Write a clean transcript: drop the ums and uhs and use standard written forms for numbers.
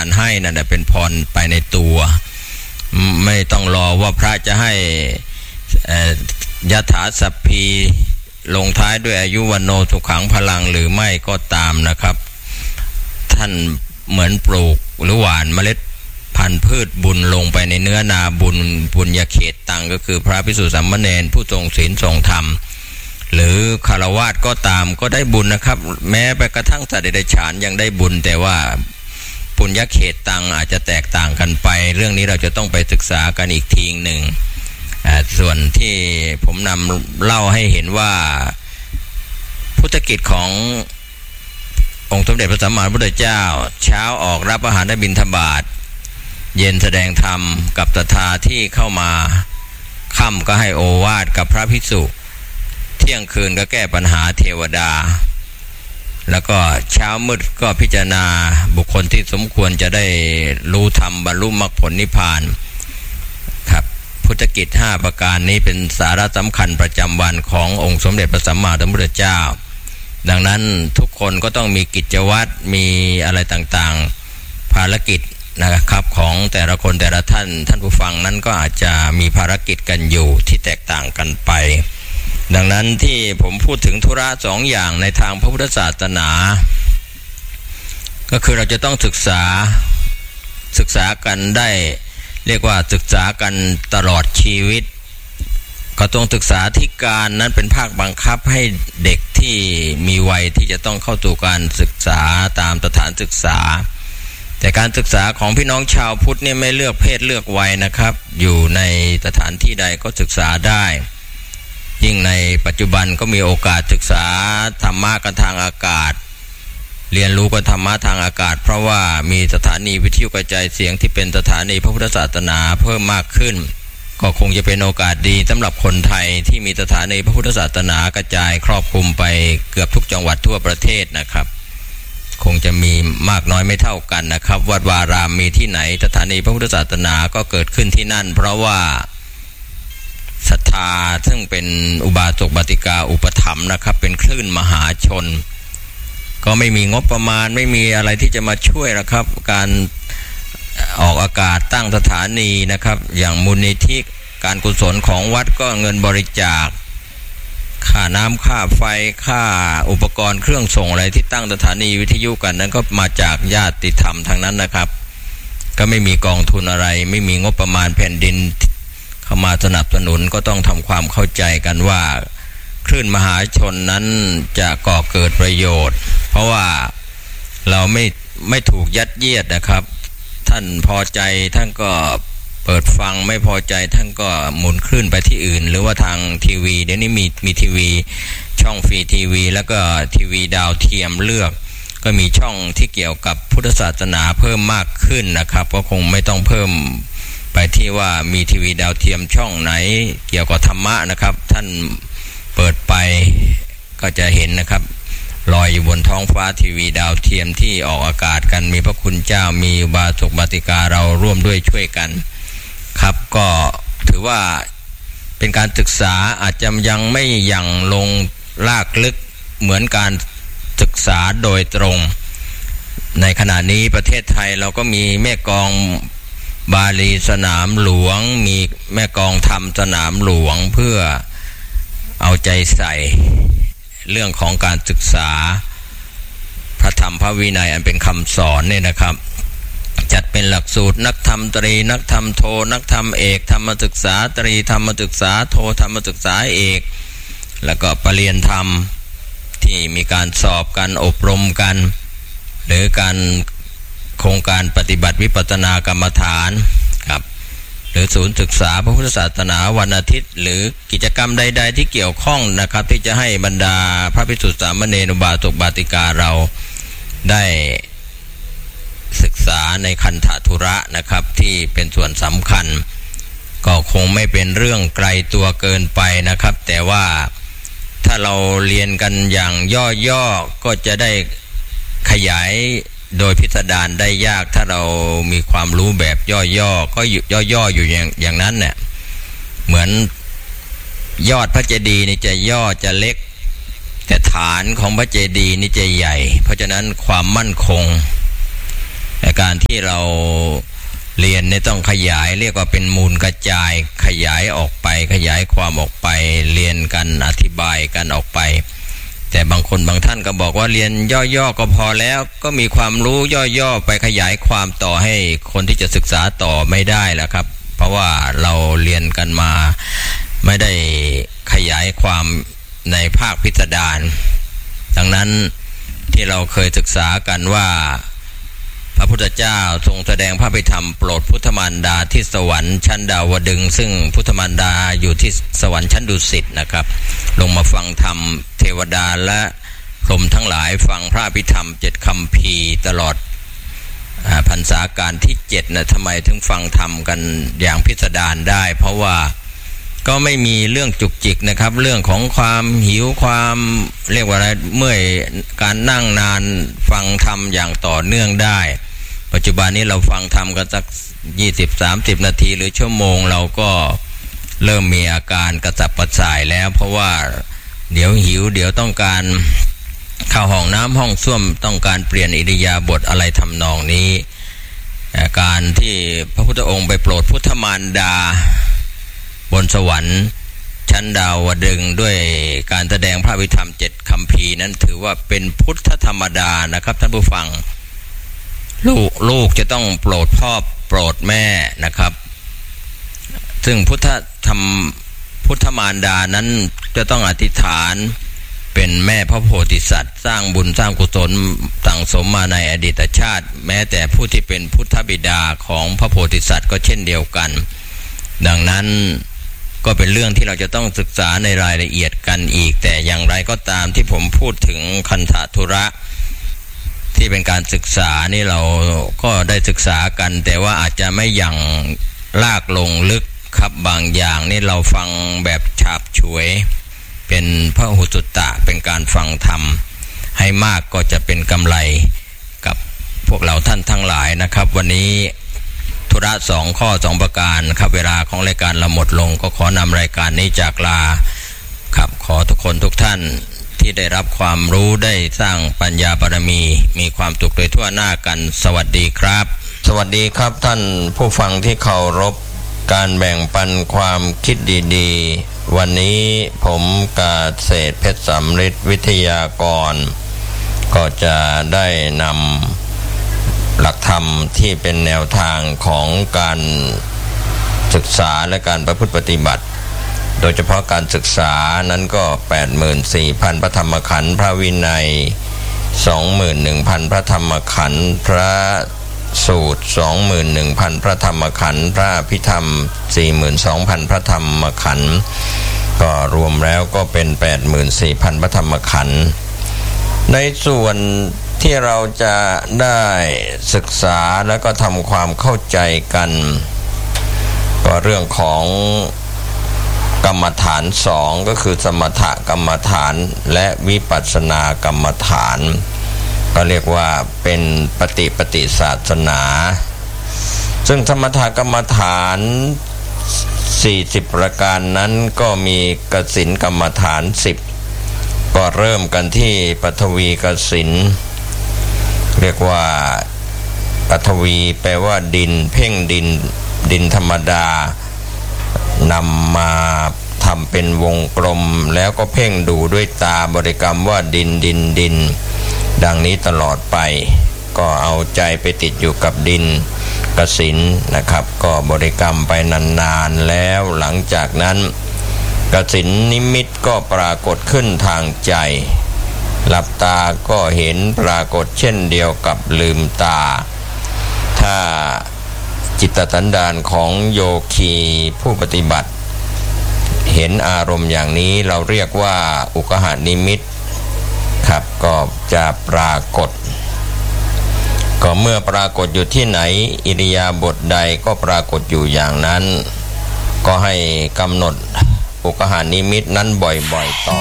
การให้นั่นแหละเป็นพรไปในตัวไม่ต้องรอว่าพระจะให้ยถาสัพพีลงท้ายด้วยอายุวันโนสุขังพลังหรือไม่ก็ตามนะครับท่านเหมือนปลูกหรือหว่านเมล็ดพันธุ์พืชบุญลงไปในเนื้อนาบุญญาเขตตังก็คือพระภิกษุสามเณรผู้ทรงศีลทรงธรรมหรือคฤหัสถ์ก็ตามก็ได้บุญนะครับแม้ไปกระทั่งสัตว์เดรัจฉานยังได้บุญแต่ว่าปุญญเขตตังอาจจะแตกต่างกันไปเรื่องนี้เราจะต้องไปศึกษากันอีกทีหนึ่งส่วนที่ผมนำเล่าให้เห็นว่าพุทธกิจขององค์สมเด็จพระสัมมาสัมพุทธเจ้าเช้าออกรับอาหารบิณฑบาตเย็นแสดงธรรมกับศรัทธาที่เข้ามาค่ำก็ให้โอวาทกับพระภิกษุเที่ยงคืนก็แก้ปัญหาเทวดาแล้วก็เช้ามืดก็พิจารณาบุคคลที่สมควรจะได้รู้ธรรมบรรลุมรรคผลนิพพานครับพุทธกิจ5ประการนี้เป็นสาระสำคัญประจำวันขององค์สมเด็จพระสัมมาสัมพุทธเจ้าดังนั้นทุกคนก็ต้องมีกิจวัตรมีอะไรต่างๆภารกิจนะครับของแต่ละคนแต่ละท่านผู้ฟังนั้นก็อาจจะมีภารกิจกันอยู่ที่แตกต่างกันไปดังนั้นที่ผมพูดถึงธุระ2อย่างในทางพระพุทธศาสนาก็คือเราจะต้องศึกษากันได้เรียกว่าศึกษากันตลอดชีวิตก็ต้องศึกษาที่การนั้นเป็นภาคบังคับให้เด็กที่มีวัยที่จะต้องเข้าสู่การศึกษาตามสถานศึกษาแต่การศึกษาของพี่น้องชาวพุทธเนี่ยไม่เลือกเพศเลือกวัยนะครับอยู่ในสถานที่ใดก็ศึกษาได้ยิ่งในปัจจุบันก็มีโอกาสศึกษาธรรมะกันทางอากาศเรียนรู้กันธรรมะทางอากาศเพราะว่ามีสถานีวิทยุกระจายเสียงที่เป็นสถานีพระพุทธศาสนาเพิ่มมากขึ้นก็คงจะเป็นโอกาสดีสำหรับคนไทยที่มีสถานีพระพุทธศาสนากระจายครอบคลุมไปเกือบทุกจังหวัดทั่วประเทศนะครับคงจะมีมากน้อยไม่เท่ากันนะครับวัดวารามมีที่ไหนสถานีพระพุทธศาสนาก็เกิดขึ้นที่นั่นเพราะว่าศรัทธาซึ่งเป็นอุบาสกบาติกาอุปถัมภ์นะครับเป็นคลื่นมหาชนก็ไม่มีงบประมาณไม่มีอะไรที่จะมาช่วยนะครับการออกอากาศตั้งสถานีนะครับอย่างมูลนิธิการกุศลของวัดก็เงินบริจาคค่าน้ำค่าไฟค่าอุปกรณ์เครื่องส่งอะไรที่ตั้งสถานีวิทยุกันนั้นก็มาจากญาติธรรมทั้งนั้นนะครับก็ไม่มีกองทุนอะไรไม่มีงบประมาณแผ่นดินเข้ามาสนับสนุนก็ต้องทำความเข้าใจกันว่าคลื่นมหาชนนั้นจะก่อเกิดประโยชน์เพราะว่าเราไม่ถูกยัดเยียดนะครับท่านพอใจท่านก็เปิดฟังไม่พอใจท่านก็หมุนคลื่นไปที่อื่นหรือว่าทางทีวีเดี๋ยวนี้มีทีวีช่องฟรีทีวีแล้วก็ทีวีดาวเทียมเลือกก็มีช่องที่เกี่ยวกับพุทธศาสนาเพิ่มมากขึ้นนะครับก็คงไม่ต้องเพิ่มไปที่ว่ามีทีวีดาวเทียมช่องไหนเกี่ยวกับธรรมะนะครับท่านเปิดไปก็จะเห็นนะครับลอยอยู่บนท้องฟ้าทีวีดาวเทียมที่ออกอากาศกันมีพระคุณเจ้ามีอุบาสกบาติกาเราร่วมด้วยช่วยกันครับก็ถือว่าเป็นการศึกษาอาจจะยังไม่อย่างลงลากลึกเหมือนการศึกษาโดยตรงในขณะนี้ประเทศไทยเราก็มีแม่กองบาลีสนามหลวงมีแม่กองธรรมสนามหลวงเพื่อเอาใจใส่เรื่องของการศึกษาพระธรรมพระวินัยอันเป็นคำสอนเนี่ยนะครับจัดเป็นหลักสูตรนักธรรมตรีนักธรรมโทนักธรรมเอกธรรมศึกษาตรีธรรมศึกษาโทธรรมศึกษาเอกแล้วก็ปริญญาธรรมที่มีการสอบการอบรมกันหรือการโครงการปฏิบัติวิปัสสนากรรมฐานครับหรือศูนย์ศึกษาพระพุทธศาสนาวันอาทิตย์หรือกิจกรรมใดๆที่เกี่ยวข้องนะครับที่จะให้บรรดาพระภิกษุสามเณรอุบาสกบาติกาเราได้ศึกษาในคันธทุระนะครับที่เป็นส่วนสำคัญก็คงไม่เป็นเรื่องไกลตัวเกินไปนะครับแต่ว่าถ้าเราเรียนกันอย่างย่อๆก็จะได้ขยายโดยพิสดารได้ยากถ้าเรามีความรู้แบบย่อๆก็ย่อๆอยู่อย่างนั้นเนี่ยเหมือนยอดพระเจดีย์นี่จะย่อจะเล็กแต่ฐานของพระเจดีย์นี่จะใหญ่เพราะฉะนั้นความมั่นคงการที่เราเรียนเนี่ยต้องขยายเรียกว่าเป็นมูลกระจายขยายออกไปขยายความออกไปเรียนกันอธิบายกันออกไปแต่บางคนบางท่านก็บอกว่าเรียนย่อๆก็พอแล้วก็มีความรู้ย่อๆไปขยายความต่อให้คนที่จะศึกษาต่อไม่ได้แล้วครับเพราะว่าเราเรียนกันมาไม่ได้ขยายความในภาคพิสดารดังนั้นที่เราเคยศึกษากันว่าพระพุทธเจ้าทรงแสดงพระภิธรรมโปรดพุทธมารดาที่สวรรค์ชั้นดาวดึงส์ซึ่งพุทธมารดาอยู่ที่สวรรค์ชั้นดุสิตนะครับลงมาฟังธรรมเทวดาและพรหมทั้งหลายฟังพระภิธรรม7คำพีตลอดพรรษาการที่7นะทำไมถึงฟังธรรมกันอย่างพิสดารได้เพราะว่าก็ไม่มีเรื่องจุกจิกนะครับเรื่องของความหิวความเรียกว่าอะไรเมื่อยการนั่งนานฟังธรรมอย่างต่อเนื่องได้ปัจจุบันนี้เราฟังธรรมกันสัก 20-30 นาทีหรือชั่วโมงเราก็เริ่มมีอาการกระสับกระส่ายแล้วเพราะว่าเดี๋ยวหิวเดี๋ยวต้องการเข้าห้องน้ำห้องส้วมต้องการเปลี่ยนอิริยาบถอะไรทำนองนี้การที่พระพุทธองค์ไปโปรดพุทธมารดาบนสวรรค์ชั้นดาวดึงส์ด้วยการแสดงพระภิธรรม7คำพีนั้นถือว่าเป็นพุทธธรรมดานะครับท่านผู้ฟังลูกจะต้องโปรดพ่อโปรดแม่นะครับซึ่งพุทธมารดานั้นจะต้องอธิษฐานเป็นแม่พระโพธิสัตว์สร้างบุญสร้างกุศลสั่งสมมาในอดีตชาติแม้แต่ผู้ที่เป็นพุทธบิดาของพระโพธิสัตว์ก็เช่นเดียวกันดังนั้นก็เป็นเรื่องที่เราจะต้องศึกษาในรายละเอียดกันอีกแต่อย่างไรก็ตามที่ผมพูดถึงคันธทุระที่เป็นการศึกษานี่เราก็ได้ศึกษากันแต่ว่าอาจจะไม่อย่างลากลงลึกครับบางอย่างนี่เราฟังแบบฉาบฉวยเป็นพระหุตุตะเป็นการฟังธรรมให้มากก็จะเป็นกำไรกับพวกเราท่านทั้งหลายนะครับวันนี้ธุระ2ข้อ2ประการครับเวลาของรายการเราหมดลงก็ขอนำรายการนี้จากลาครับขอทุกคนทุกท่านที่ได้รับความรู้ได้สร้างปัญญาบารมีความสุขโดยทั่วหน้ากันสวัสดีครับสวัสดีครับท่านผู้ฟังที่เคารพการแบ่งปันความคิดดีๆวันนี้ผมกาเศษเพชรสำริดวิทยากรก็จะได้นำหลักธรรมที่เป็นแนวทางของการศึกษาและการประพฤติปฏิบัติโดยเฉพาะการศึกษานั้นก็ 84,000 พระธรรมขันธ์พระวินัย 21,000 พระธรรมขันธ์พระสูตร 21,000 พระธรรมขันธ์พระอภิธรรม 42,000 พระธรรมขันธ์ก็รวมแล้วก็เป็น 84,000 พระธรรมขันธ์ในส่วนที่เราจะได้ศึกษาแล้วก็ทำความเข้าใจกันก็เรื่องของกรรมฐาน2ก็คือสมถกรรมฐานและวิปัสสนากรรมฐานก็เรียกว่าเป็นปฏิศาสนาซึ่งสมถกรรมฐาน40ประการนั้นก็มีกสิณกรรมฐาน10ก็เริ่มกันที่ปฐวีกสิณเรียกว่าปฐวีแปลว่าดินเพ่งดินธรรมดานำมาทำเป็นวงกลมแล้วก็เพ่งดูด้วยตาบริกรรมว่าดินดังนี้ตลอดไปก็เอาใจไปติดอยู่กับดินกสิณนะครับก็บริกรรมไปนานๆแล้วหลังจากนั้นกสิณนิมิตก็ปรากฏขึ้นทางใจหลับตาก็เห็นปรากฏเช่นเดียวกับลืมตาถ้าจิตสันดานของโยคีผู้ปฏิบัติเห็นอารมณ์อย่างนี้เราเรียกว่าอุกหานิมิตครับก็จะปรากฏก็เมื่อปรากฏอยู่ที่ไหนอิริยาบถใดก็ปรากฏอยู่อย่างนั้นก็ให้กำหนดอุกหานิมิตนั้นบ่อยๆต่อ